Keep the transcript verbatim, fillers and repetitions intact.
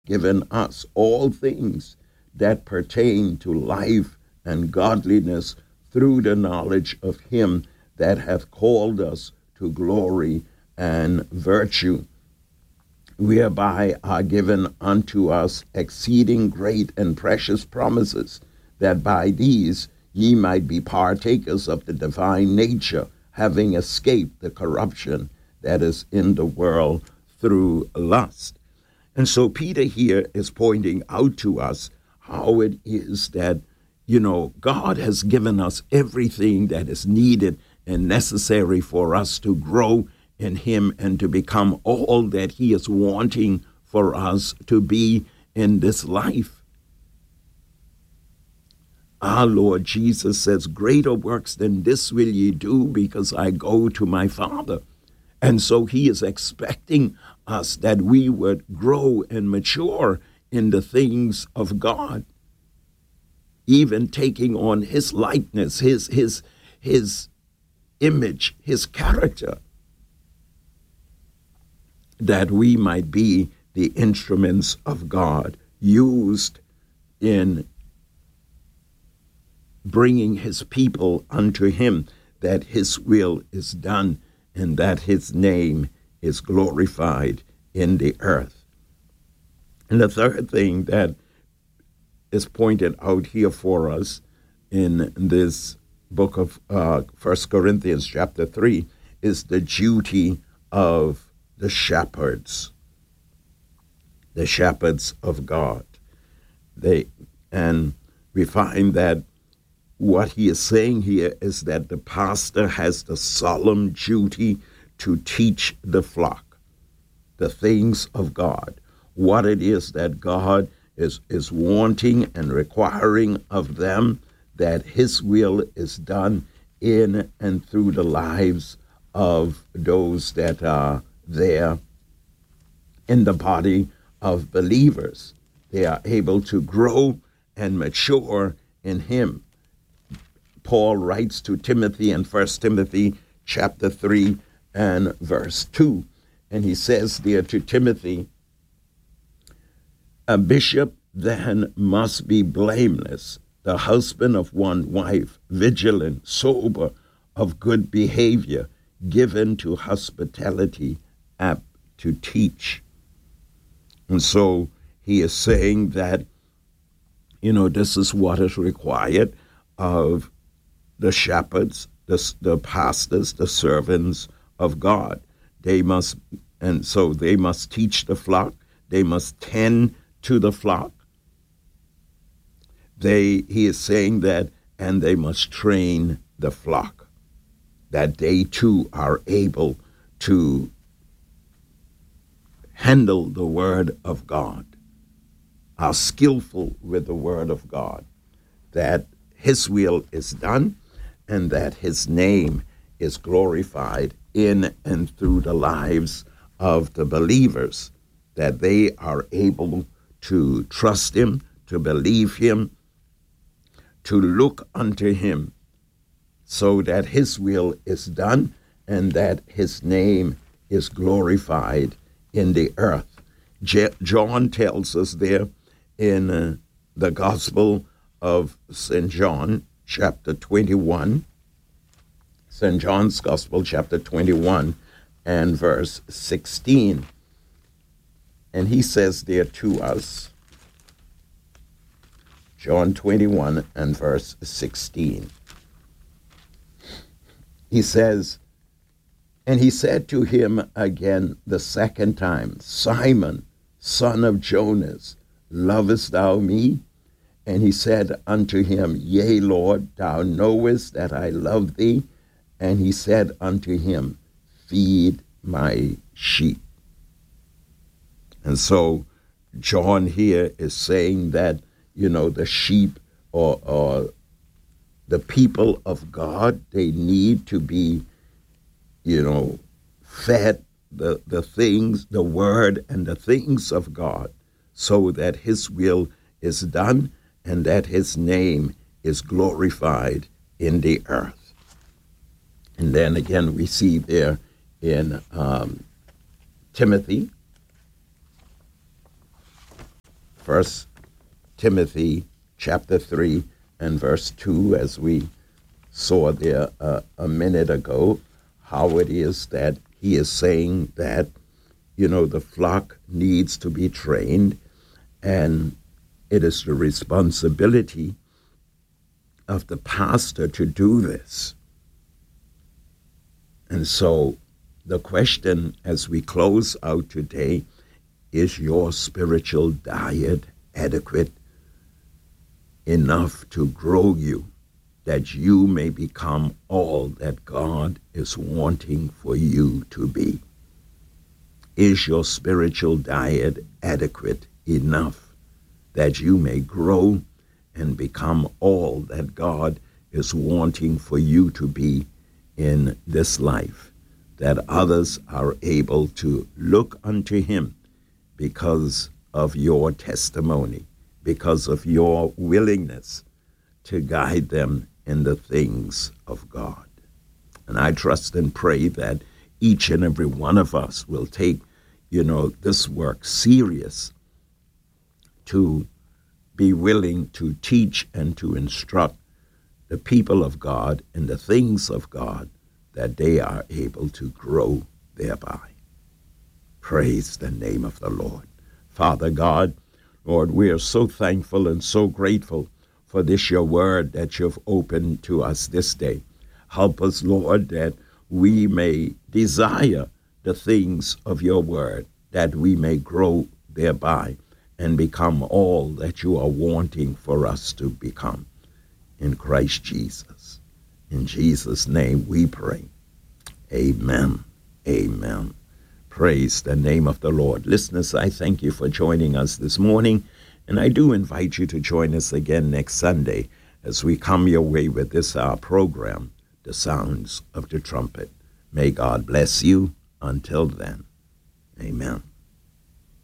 given us all things that pertain to life and godliness through the knowledge of him that hath called us to glory and virtue, whereby are given unto us exceeding great and precious promises, that by these ye might be partakers of the divine nature, having escaped the corruption that is in the world through lust. And so Peter here is pointing out to us how it is that, you know, God has given us everything that is needed and necessary for us to grow in him and to become all that he is wanting for us to be in this life. Our Lord Jesus says, greater works than this will ye do, because I go to my Father. And so he is expecting us that we would grow and mature in the things of God, even taking on his likeness, his, his, his image, his character, that we might be the instruments of God, used in bringing his people unto him, that his will is done and that his name is glorified in the earth. And the third thing that is pointed out here for us in this book of uh, First Corinthians chapter three is the duty of the shepherds, the shepherds of God. They, and we find that what he is saying here is that the pastor has the solemn duty to teach the flock the things of God, what it is that God is, is wanting and requiring of them, that his will is done in and through the lives of those that are there in the body of believers. They are able to grow and mature in him. Paul writes to Timothy in First Timothy chapter three and verse two, and he says there to Timothy, a bishop then must be blameless, the husband of one wife, vigilant, sober, of good behavior, given to hospitality, apt to teach. And so he is saying that, you know, this is what is required of the shepherds, the, the pastors, the servants of God. They must, and so they must teach the flock. They must tend to the flock. They, he is saying that, and they must train the flock, that they too are able to handle the word of God, are skillful with the word of God, that his will is done and that his name is glorified in and through the lives of the believers, that they are able to trust him, to believe him, to look unto him, so that his will is done and that his name is glorified in the earth. Je- John tells us there in uh, the Gospel of Saint John, chapter twenty-one, Saint John's Gospel, chapter twenty-one, and verse sixteen. And he says there to us, John twenty-one and verse sixteen. He says, and he said to him again the second time, Simon, son of Jonas, lovest thou me? And he said unto him, Yea, Lord, thou knowest that I love thee. And he said unto him, Feed my sheep. And so John here is saying that, you know, the sheep or, or the people of God, they need to be, you know, fed the, the things, the word and the things of God, so that his will is done and that his name is glorified in the earth. And then again, we see there in um, Timothy, First Timothy chapter three and verse two, as we saw there uh, a minute ago, how it is that he is saying that, you know, the flock needs to be trained, and it is the responsibility of the pastor to do this. And so the question as we close out today, is your spiritual diet adequate enough to grow you, that you may become all that God is wanting for you to be? Is your spiritual diet adequate enough that you may grow and become all that God is wanting for you to be in this life, that others are able to look unto him because of your testimony, because of your willingness to guide them in the things of God? And I trust and pray that each and every one of us will take, you know, this work serious, to be willing to teach and to instruct the people of God in the things of God, that they are able to grow thereby. Praise the name of the Lord. Father God, Lord, we are so thankful and so grateful for this your word that you've opened to us this day. Help us, Lord, that we may desire the things of your word, that we may grow thereby and become all that you are wanting for us to become. In Christ Jesus. In Jesus' name we pray. Amen. Amen. Praise the name of the Lord. Listeners, I thank you for joining us this morning, and I do invite you to join us again next Sunday as we come your way with this our program, The Sounds of the Trumpet. May God bless you until then. Amen.